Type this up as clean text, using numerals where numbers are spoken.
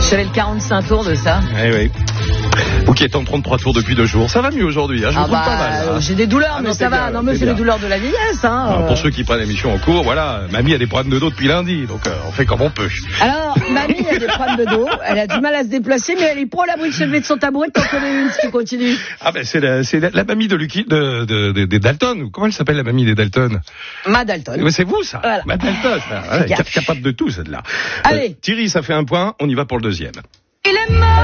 Je fais le 45 tours de ça. Eh oui. Vous qui êtes en 33 tours depuis 2 jours, ça va mieux aujourd'hui, hein, je vous trouve pas mal. Hein. J'ai des douleurs, mais ça va. Non, mais c'est les douleurs de la vieillesse. Hein. Alors, pour ceux qui prennent l'émission en cours, voilà, mamie a des problèmes de dos depuis lundi, donc on fait comme on peut. Alors, mamie a des problèmes de dos, elle a du mal à se déplacer, mais elle est pas à l'abri de se lever de son tabouret, t'en connais une si tu continues. Ah ben c'est la mamie de Lucky, des Dalton. Comment elle s'appelle la mamie des Dalton? Ma Dalton. Mais c'est vous ça. Voilà. Ma Dalton. Capable de tout celle-là. Allez. Thierry, ça fait un point, on y va pour le deuxième. Il est mort.